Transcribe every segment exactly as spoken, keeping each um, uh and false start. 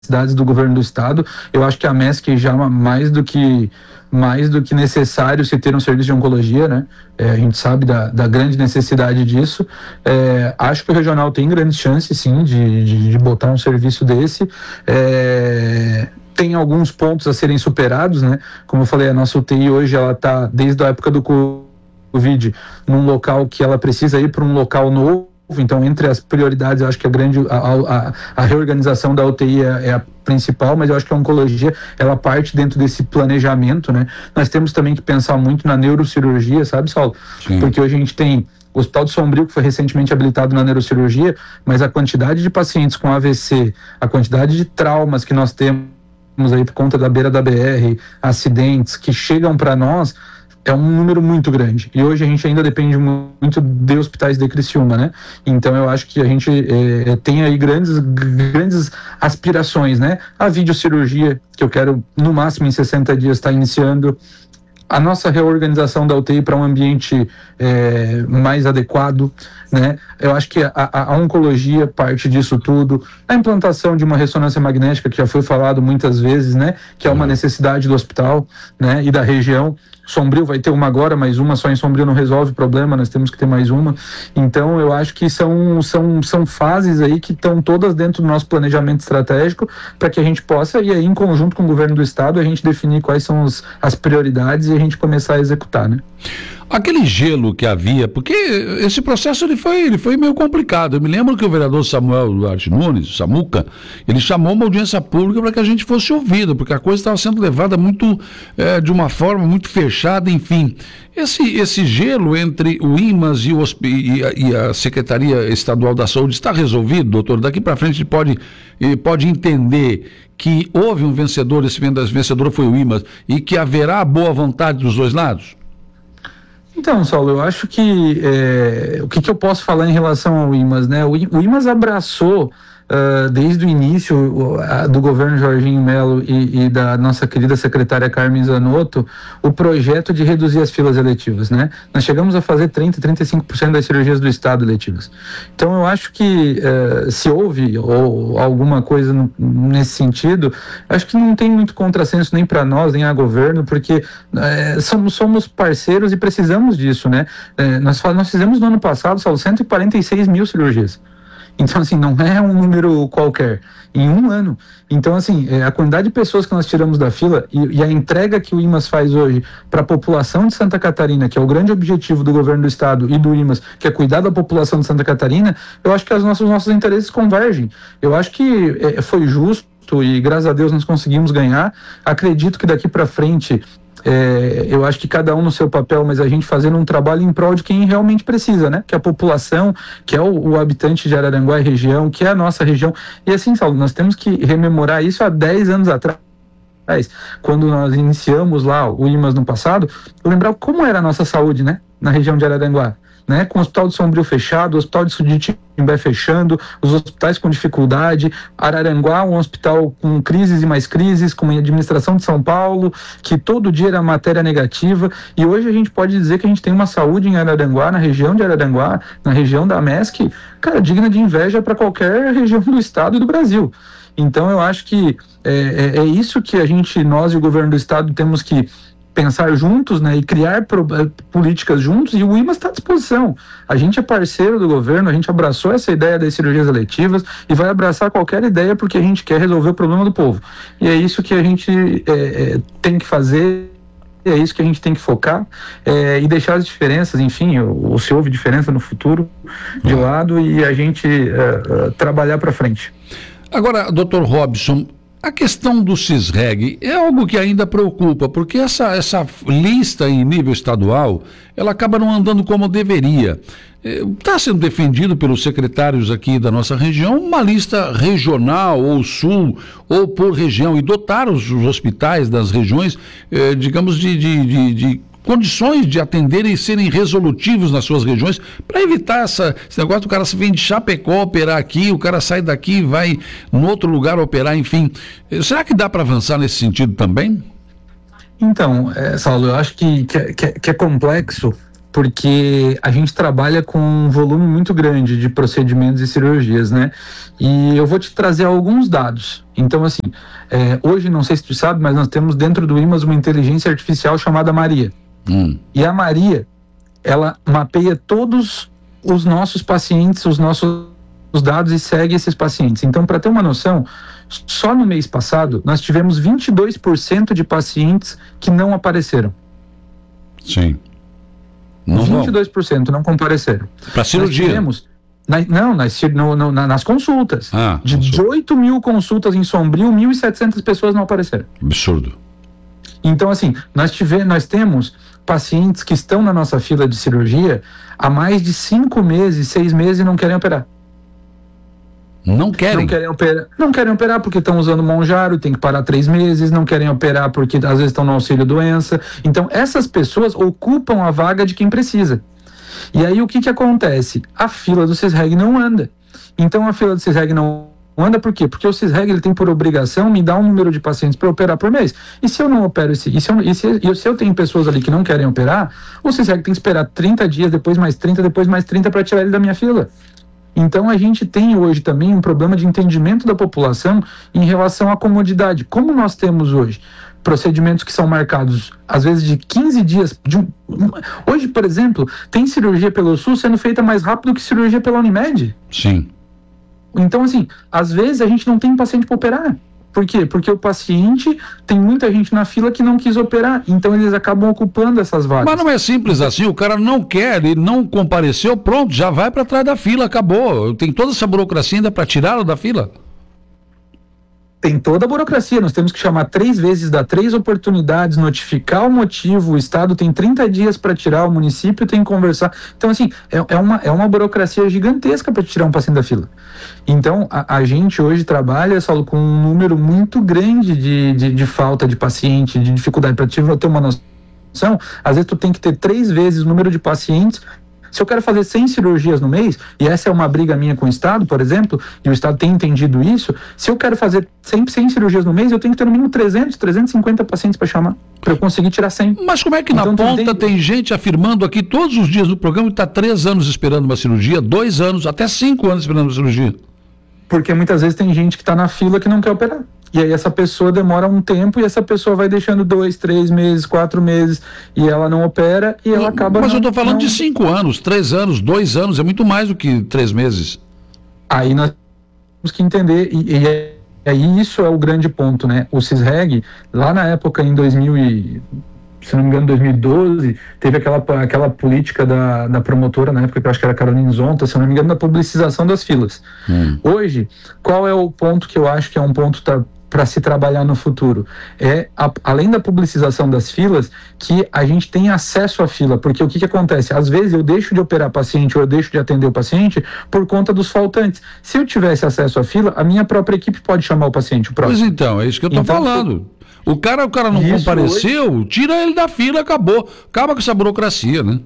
necessidades do governo do estado. Eu acho que a MESC já mais do que mais do que necessário se ter um serviço de oncologia, né? É, a gente sabe da, da grande necessidade disso. É, acho que o regional tem grandes chances, sim, de, de, de botar um serviço desse. É, tem alguns pontos a serem superados, né? Como eu falei, a nossa U T I hoje, ela está, desde a época do Covid, num local que ela precisa ir para um local novo. Então, entre as prioridades, eu acho que a grande a, a, a reorganização da U T I é, é a principal, mas eu acho que a oncologia, ela parte dentro desse planejamento, né? Nós temos também que pensar muito na neurocirurgia, sabe, Saulo? Sim. Porque hoje a gente tem o Hospital de Sombrio, que foi recentemente habilitado na neurocirurgia, mas a quantidade de pacientes com A V C, a quantidade de traumas que nós temos aí por conta da beira da B R, acidentes que chegam para nós, é um número muito grande. E hoje a gente ainda depende muito de hospitais de Criciúma, né? Então eu acho que a gente é, tem aí grandes, grandes aspirações, né? A videocirurgia, que eu quero no máximo em sessenta dias estar iniciando. A nossa reorganização da U T I para um ambiente é, mais adequado, né? Eu acho que a, a, a oncologia parte disso tudo. A implantação de uma ressonância magnética, que já foi falado muitas vezes, né? Que é uma necessidade do hospital, né? E da região. Sombrio vai ter uma agora, mas uma só em Sombrio não resolve o problema, nós temos que ter mais uma. Então eu acho que são, são, são fases aí que estão todas dentro do nosso planejamento estratégico para que a gente possa, e aí em conjunto com o governo do estado, a gente definir quais são os, as prioridades e a gente começar a executar, né? Aquele gelo que havia, porque esse processo ele foi, ele foi meio complicado. Eu me lembro que o vereador Samuel Duarte Nunes, Samuca, ele chamou uma audiência pública para que a gente fosse ouvido, porque a coisa estava sendo levada muito, é, de uma forma muito fechada, enfim. Esse, esse gelo entre o IMAS e, o, e, a, e a Secretaria Estadual da Saúde está resolvido, doutor? Daqui para frente ele pode, ele pode entender que houve um vencedor, esse vencedor foi o IMAS, e que haverá boa vontade dos dois lados? Então, Saulo, eu acho que é, o que, que eu posso falar em relação ao IMAS, né? O, o IMAS abraçou uh, desde o início uh, do governo Jorginho Melo e, e da nossa querida secretária Carmen Zanotto o projeto de reduzir as filas eletivas, né? Nós chegamos a fazer trinta, trinta e cinco por cento das cirurgias do estado eletivas. Então, eu acho que uh, se houve ou alguma coisa no, nesse sentido, acho que não tem muito contrassenso nem para nós, nem a governo, porque uh, somos, somos parceiros e precisamos disso, né? Uh, nós, nós fizemos no ano passado, Saulo, cento e quarenta e seis mil cirurgias. Então, assim, não é um número qualquer, em um ano. Então, assim, a quantidade de pessoas que nós tiramos da fila e, e a entrega que o IMAS faz hoje para a população de Santa Catarina, que é o grande objetivo do governo do estado e do IMAS, que é cuidar da população de Santa Catarina, eu acho que os nossos, nossos interesses convergem. Eu acho que é, foi justo e, graças a Deus, nós conseguimos ganhar. Acredito que daqui para frente... É, eu acho que cada um no seu papel, mas a gente fazendo um trabalho em prol de quem realmente precisa, né? Que é a população, que é o, o habitante de Araranguá e região, que é a nossa região. E assim, Saulo, nós temos que rememorar isso há dez anos atrás. Quando nós iniciamos lá o IMAS no passado, lembrar como era a nossa saúde, né? Na região de Araranguá. Né, com o Hospital de Sombrio fechado, o Hospital de Timbé fechando, os hospitais com dificuldade, Araranguá, um hospital com crises e mais crises, com a administração de São Paulo, que todo dia era matéria negativa, e hoje a gente pode dizer que a gente tem uma saúde em Araranguá, na região de Araranguá, na região da MESC, cara, digna de inveja para qualquer região do estado e do Brasil. Então eu acho que é, é, é isso que a gente, nós e o governo do estado temos que pensar juntos, né, e criar pro, políticas juntos, e o IMAS está à disposição. A gente é parceiro do governo, a gente abraçou essa ideia das cirurgias eletivas e vai abraçar qualquer ideia porque a gente quer resolver o problema do povo. E é isso que a gente é, é, tem que fazer, é isso que a gente tem que focar é, e deixar as diferenças, enfim, ou, ou se houve diferença no futuro, de lado, e a gente é, é, trabalhar para frente. Agora, doutor Robson, a questão do CISREG é algo que ainda preocupa, porque essa, essa lista em nível estadual, ela acaba não andando como deveria. Está sendo defendido pelos secretários aqui da nossa região uma lista regional ou sul ou por região e dotar os, os hospitais das regiões, eh, digamos, de... de, de, de condições de atenderem e serem resolutivos nas suas regiões, para evitar essa, esse negócio do cara vem de Chapecó operar aqui, o cara sai daqui e vai em outro lugar operar, enfim. Será que dá para avançar nesse sentido também? Então, é, Saulo, eu acho que, que, que, que é complexo, porque a gente trabalha com um volume muito grande de procedimentos e cirurgias, né? E eu vou te trazer alguns dados. Então, assim, é, hoje, não sei se tu sabe, mas nós temos dentro do IMAS uma inteligência artificial chamada Maria. Hum. E a Maria, ela mapeia todos os nossos pacientes, os nossos dados e segue esses pacientes. Então, para ter uma noção, só no mês passado, nós tivemos vinte e dois por cento de pacientes que não apareceram. Sim. Não vinte e dois por cento não compareceram. Para cirurgia? Nós tivemos, na, não, nas, no, no, nas consultas. Ah, de dezoito mil consultas em Sombrio, mil e setecentas pessoas não apareceram. Absurdo. Então, assim, nós, tive, nós temos pacientes que estão na nossa fila de cirurgia há mais de cinco meses, seis meses e não querem operar. Não querem? Não querem operar, não querem operar porque estão usando Monjaro, tem que parar três meses, não querem operar porque às vezes estão no auxílio doença. Então, essas pessoas ocupam a vaga de quem precisa. E aí, o que que acontece? A fila do CISREG não anda. Então, a fila do CISREG não anda por quê? Porque o CISREG ele tem por obrigação me dar um número de pacientes para operar por mês. E se eu não opero, esse, e, se eu, e, se, e se eu tenho pessoas ali que não querem operar, o CISREG tem que esperar trinta dias, depois mais trinta, depois mais trinta para tirar ele da minha fila. Então, a gente tem hoje também um problema de entendimento da população em relação à comodidade. Como nós temos hoje procedimentos que são marcados, às vezes, de quinze dias. De um, hoje, por exemplo, tem cirurgia pelo SUS sendo feita mais rápido que cirurgia pela Unimed. Sim. Então, assim, às vezes a gente não tem paciente para operar. Por quê? Porque o paciente, tem muita gente na fila que não quis operar, então eles acabam ocupando essas vagas. Mas não é simples assim, o cara não quer, ele não compareceu, pronto, já vai para trás da fila, acabou. Tem toda essa burocracia ainda para tirá-lo da fila? Tem toda a burocracia, nós temos que chamar três vezes, dar três oportunidades, notificar o motivo, o Estado tem trinta dias para tirar, o município tem que conversar. Então, assim, é, é, uma, é uma burocracia gigantesca para tirar um paciente da fila. Então, a, a gente hoje trabalha, Saulo, com um número muito grande de, de, de falta de paciente, de dificuldade. Para ter uma noção, às vezes tu tem que ter três vezes o número de pacientes. Se eu quero fazer cem cirurgias no mês, e essa é uma briga minha com o Estado, por exemplo, e o Estado tem entendido isso, se eu quero fazer cem, cem cirurgias no mês, eu tenho que ter no mínimo trezentos, trezentos e cinquenta pacientes para chamar, para eu conseguir tirar cem. Mas como é que então, na ponta tem... tem gente afirmando aqui todos os dias no programa que está três anos esperando uma cirurgia, dois anos, até cinco anos esperando uma cirurgia? Porque muitas vezes tem gente que está na fila que não quer operar. E aí essa pessoa demora um tempo e essa pessoa vai deixando dois, três meses, quatro meses e ela não opera e ela acaba... Mas não, eu estou falando não... de cinco anos, três anos, dois anos, é muito mais do que três meses. Aí nós temos que entender, e, e é, aí isso é o grande ponto, né? O CISREG, lá na época em dois mil e... se não me engano, dois mil e doze, teve aquela, aquela política da, da promotora, na época que eu acho que era Caroline Zonta, se não me engano, da publicização das filas. Hum. Hoje, qual é o ponto que eu acho que é um ponto para se trabalhar no futuro? É, a, além da publicização das filas, que a gente tem acesso à fila, porque o que, que acontece? Às vezes eu deixo de operar paciente ou eu deixo de atender o paciente por conta dos faltantes. Se eu tivesse acesso à fila, a minha própria equipe pode chamar o paciente, o próximo. Pois então, é isso que eu estou então, falando. O cara, o cara não Isso compareceu, hoje... tira ele da fila, acabou. Acaba com essa burocracia, né?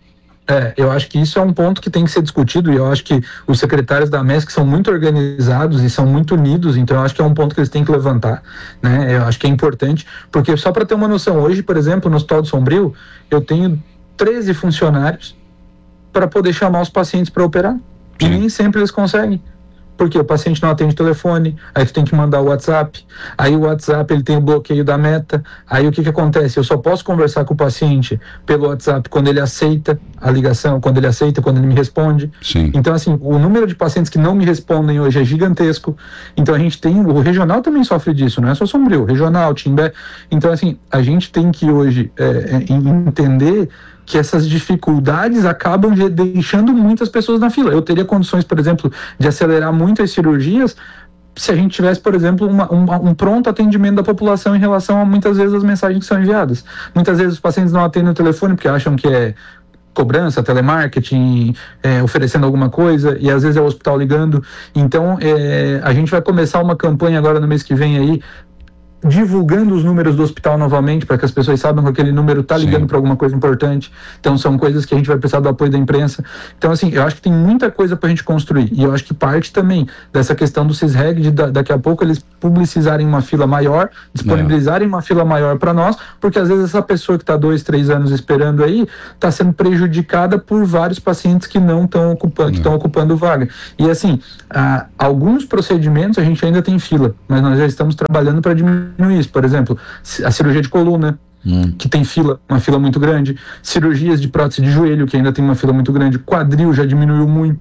É, eu acho que isso é um ponto que tem que ser discutido e eu acho que os secretários da M E S C são muito organizados e são muito unidos, então eu acho que é um ponto que eles têm que levantar, né? Eu acho que é importante, porque só para ter uma noção, hoje, por exemplo, no Hospital de Sombrio, eu tenho treze funcionários para poder chamar os pacientes para operar. Sim. E nem sempre eles conseguem. Porque o paciente não atende telefone, aí tu tem que mandar o WhatsApp, aí o WhatsApp ele tem o bloqueio da meta, aí o que que acontece? Eu só posso conversar com o paciente pelo WhatsApp quando ele aceita a ligação, quando ele aceita, quando ele me responde. Sim. Então, assim, o número de pacientes que não me respondem hoje é gigantesco, então a gente tem, o regional também sofre disso, não é só Sombrio, regional, Timbé, então assim, a gente tem que hoje é, é, entender que essas dificuldades acabam deixando muitas pessoas na fila. Eu teria condições, por exemplo, de acelerar muitas cirurgias se a gente tivesse, por exemplo, uma, um, um pronto atendimento da população em relação a muitas vezes as mensagens que são enviadas. Muitas vezes os pacientes não atendem o telefone porque acham que é cobrança, telemarketing, é, oferecendo alguma coisa, e às vezes é o hospital ligando. Então, é, a gente vai começar uma campanha agora no mês que vem aí, divulgando os números do hospital novamente, para que as pessoas saibam que aquele número está ligando para alguma coisa importante. Então são coisas que a gente vai precisar do apoio da imprensa. Então assim, eu acho que tem muita coisa para a gente construir, e eu acho que parte também dessa questão do CISREG, de da, daqui a pouco eles publicizarem uma fila maior, disponibilizarem é. uma fila maior para nós, porque às vezes essa pessoa que está dois, três anos esperando aí, está sendo prejudicada por vários pacientes que não estão ocupando, que estão ocupando vaga. E assim, ah, alguns procedimentos a gente ainda tem fila, mas nós já estamos trabalhando para diminuir isso. Por exemplo, a cirurgia de coluna, hum. que tem fila, uma fila muito grande, cirurgias de prótese de joelho, que ainda tem uma fila muito grande, quadril já diminuiu muito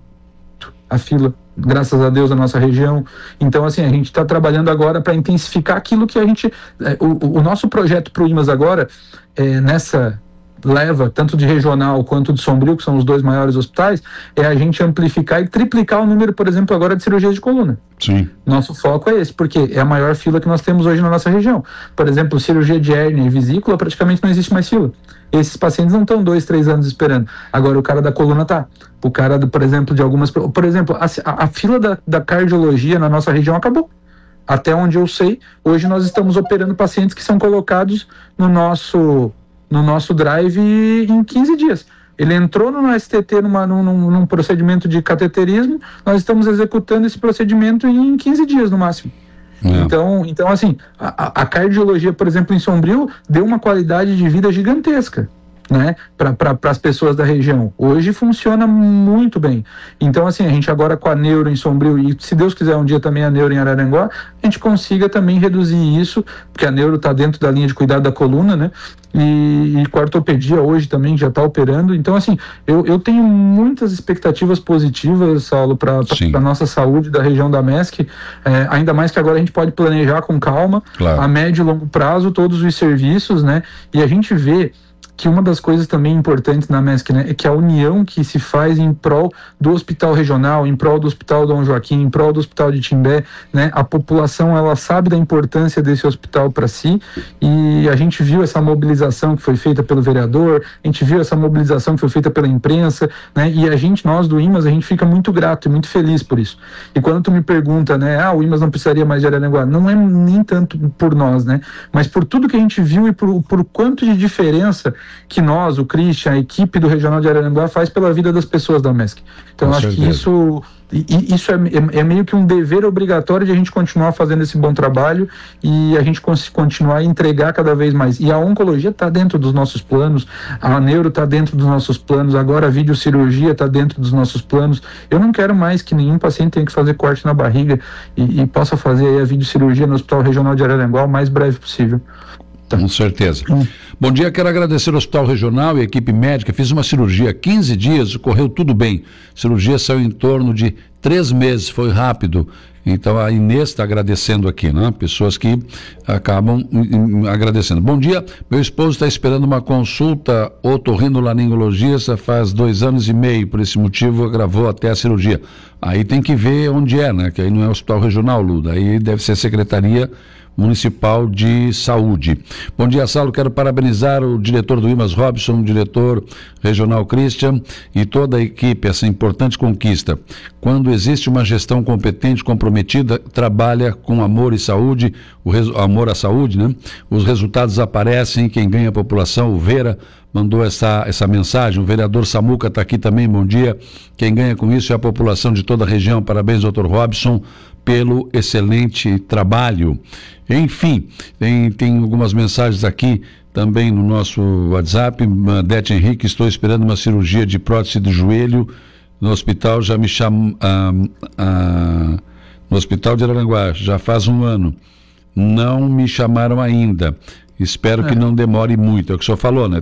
a fila, graças a Deus, na nossa região. Então, assim, a gente está trabalhando agora para intensificar aquilo que a gente... É, o, o nosso projeto para o IMAS agora, é, nessa leva, tanto de regional quanto de Sombrio, que são os dois maiores hospitais, é a gente amplificar e triplicar o número, por exemplo, agora de cirurgias de coluna. Sim. Nosso foco é esse, porque é a maior fila que nós temos hoje na nossa região. Por exemplo, cirurgia de hérnia e vesícula, praticamente não existe mais fila. Esses pacientes não estão dois, três anos esperando. Agora o cara da coluna tá. O cara, do, por exemplo, de algumas... Por exemplo, a, a, a fila da, da cardiologia na nossa região acabou. Até onde eu sei, hoje nós estamos operando pacientes que são colocados no nosso... no nosso drive em quinze dias. Ele entrou no S T T numa, num, num procedimento de cateterismo, nós estamos executando esse procedimento em quinze dias no máximo. É. Então, então, assim, a, a cardiologia, por exemplo, em Sombrio, deu uma qualidade de vida gigantesca, né, para pra, as pessoas da região. Hoje funciona muito bem. Então, assim, a gente agora com a neuro em Sombrio, e se Deus quiser um dia também a neuro em Araranguá, a gente consiga também reduzir isso, porque a neuro está dentro da linha de cuidado da coluna, né, e, e com a ortopedia hoje também já está operando. Então, assim, eu, eu tenho muitas expectativas positivas, Saulo, para a nossa saúde da região da M E S C, é, ainda mais que agora a gente pode planejar com calma, claro, a médio e longo prazo, todos os serviços, né, e a gente vê que uma das coisas também importantes na M E S C, né, é que a união que se faz em prol do hospital regional, em prol do hospital Dom Joaquim, em prol do hospital de Timbé, né, a população, ela sabe da importância desse hospital para si, e a gente viu essa mobilização que foi feita pelo vereador, a gente viu essa mobilização que foi feita pela imprensa, né, e a gente, nós do IMAS, a gente fica muito grato e muito feliz por isso. E quando tu me pergunta, né, ah, o IMAS não precisaria mais de Araranguá, não é nem tanto por nós, né, mas por tudo que a gente viu e por, por quanto de diferença que nós, o Christian, a equipe do Regional de Araranguá faz pela vida das pessoas da M E S C. Então, acho que isso, isso é, é, é meio que um dever obrigatório de a gente continuar fazendo esse bom trabalho e a gente continuar a entregar cada vez mais. E a oncologia está dentro dos nossos planos, a neuro está dentro dos nossos planos, agora a videocirurgia está dentro dos nossos planos. Eu não quero mais que nenhum paciente tenha que fazer corte na barriga e, e possa fazer aí a videocirurgia no Hospital Regional de Araranguá o mais breve possível. Tá. Com certeza. Hum. Bom dia, quero agradecer ao Hospital Regional e a equipe médica. Fiz uma cirurgia há quinze dias, correu tudo bem. A cirurgia saiu em torno de três meses, foi rápido. Então a Inês está agradecendo aqui, né? Pessoas que acabam um, agradecendo. Bom dia, meu esposo está esperando uma consulta otorrinolaringologista faz dois anos e meio, por esse motivo agravou até a cirurgia. Aí tem que ver onde é, né? Que aí não é Hospital Regional, Luda, aí deve ser Secretaria Municipal de Saúde. Bom dia, Saulo, quero parabenizar o diretor do IMAS, Robson, o diretor regional Christian e toda a equipe, essa importante conquista. Quando existe uma gestão competente, comprometida, trabalha com amor e saúde, o res... amor à saúde, né? Os resultados aparecem, quem ganha a população, o Vera mandou essa, essa mensagem, o vereador Samuca está aqui também, bom dia. Quem ganha com isso é a população de toda a região, parabéns, doutor Robson, pelo excelente trabalho. Enfim, tem, tem algumas mensagens aqui também no nosso WhatsApp. Dete Henrique, estou esperando uma cirurgia de prótese de joelho no hospital, já me chamam ah, ah, no hospital de Araranguá, já faz um ano. Não me chamaram ainda. Espero é. que não demore muito. É o que o senhor falou, né?